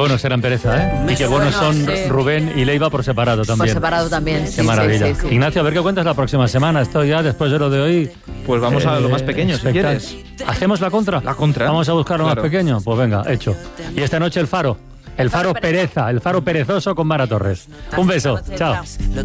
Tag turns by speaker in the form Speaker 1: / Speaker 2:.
Speaker 1: buenos eran Pereza, ¿eh? Y qué buenos son Rubén y Leiva por separado también.
Speaker 2: Por separado también,
Speaker 1: Qué maravilla.
Speaker 2: sí.
Speaker 1: Ignacio, a ver qué cuentas la próxima semana. Esto ya, después de lo de hoy...
Speaker 3: Pues vamos a lo más pequeño, si quieres.
Speaker 1: ¿Hacemos la contra?
Speaker 3: La contra.
Speaker 1: Vamos a buscar lo más pequeño. Pues venga, hecho. Y esta noche el Faro. El Faro Pereza, el Faro perezoso con Mara Torres. Un beso. Chao.